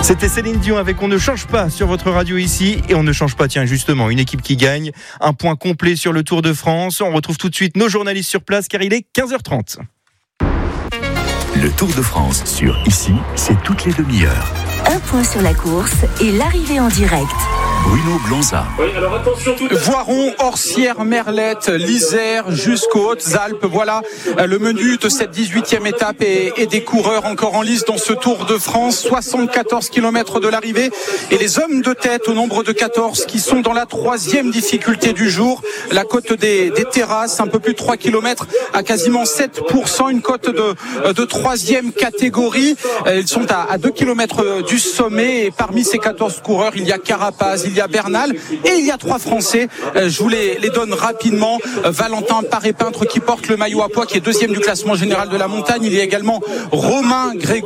C'était Céline Dion avec On ne change pas sur votre radio ici. Et on ne change pas, tiens justement, une équipe qui gagne. Un point complet sur le Tour de France. On retrouve tout de suite nos journalistes sur place car il est 15h30. Le Tour de France sur Ici, c'est toutes les demi-heures. Un point sur la course et l'arrivée en direct. Bruno Blanza. Oui, alors attention tout. Voiron, Orsières, Merlette, l'Isère jusqu'aux Hautes-Alpes. Voilà le menu de cette 18e étape et des coureurs encore en lice dans ce Tour de France. 74 km de l'arrivée et les hommes de tête au nombre de 14 qui sont dans la troisième difficulté du jour. La côte des terrasses, un peu plus de 3 km à quasiment 7%, une côte de troisième catégorie. Ils sont à 2 km du sommet et parmi ces 14 coureurs, il y a Carapaz, il y a Bernal et il y a 3 Français. Je vous les donne rapidement. Valentin Paré-Peintre qui porte le maillot à pois, qui est deuxième du classement général de la montagne. Il y a également Romain Grégoire